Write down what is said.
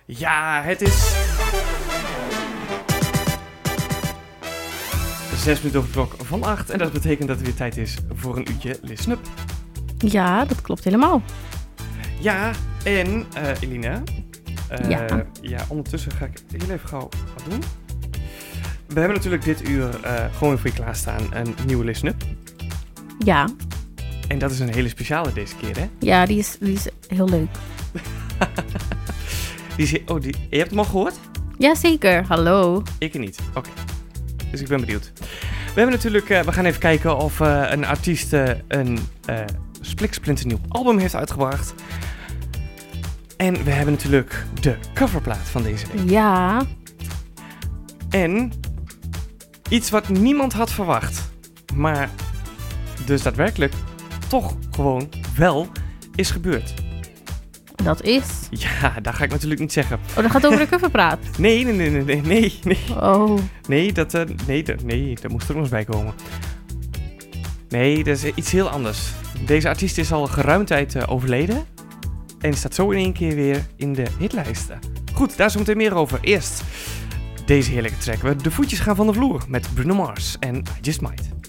Ja, het is 6 minuten over de klok van 8. En dat betekent dat het weer tijd is voor een uurtje Listen Up. Ja, dat klopt helemaal. Ja, en Elina. Ja. Ondertussen ga ik heel even gauw wat doen. We hebben natuurlijk dit uur gewoon voor je klaarstaan een nieuwe Listen Up. Ja. En dat is een hele speciale deze keer, hè? Ja, die is heel leuk. Je hebt hem al gehoord? Jazeker, hallo. Ik niet. Oké. Dus ik ben benieuwd. We hebben natuurlijk, we gaan even kijken of een artiest een splinternieuw album heeft uitgebracht. En we hebben natuurlijk de coverplaat van deze week. Ja. En iets wat niemand had verwacht, maar dus daadwerkelijk toch gewoon wel is gebeurd. Dat is... Ja, dat ga ik natuurlijk niet zeggen. Oh, dat gaat over de coverpraat. Nee. Oh. Nee, dat moest er nog eens bij komen. Nee, dat is iets heel anders. Deze artiest is al geruime tijd overleden. En staat zo in één keer weer in de hitlijsten. Goed, daar zo meteen meer over. Eerst deze heerlijke track. De voetjes gaan van de vloer met Bruno Mars en I Just Might.